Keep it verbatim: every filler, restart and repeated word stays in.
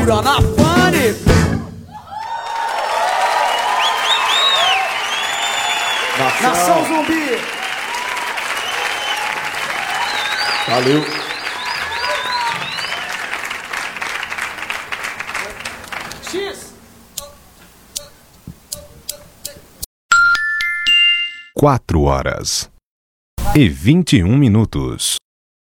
Pura na pane. Nação. Nação Zumbi. Valeu. X. Quatro horas e vinte e um minutos.